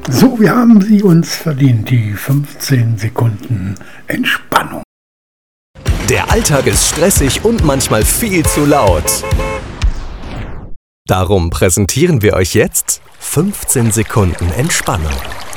So, wir haben sie uns verdient, die 15 Sekunden Entspannung. Der Alltag ist stressig und manchmal viel zu laut. Darum präsentieren wir euch jetzt 15 Sekunden Entspannung.